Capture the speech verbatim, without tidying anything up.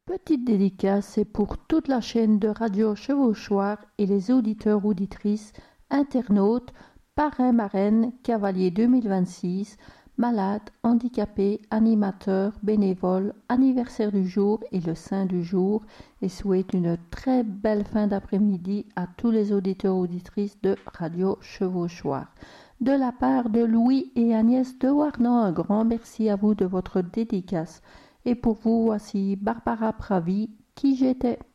Petite dédicace, c'est pour toute la chaîne de Radio Chevauchoir et les auditeurs auditrices, internautes, parrains, marraines, cavaliers deux mille vingt-six, malades, handicapés, animateurs, bénévoles, anniversaire du jour et le saint du jour, et souhaite une très belle fin d'après-midi à tous les auditeurs auditrices de Radio Chevauchoir. De la part de Louis et Agnès de Warnan, un grand merci à vous de votre dédicace. Et pour vous, voici Barbara Pravi, Qui j'étais.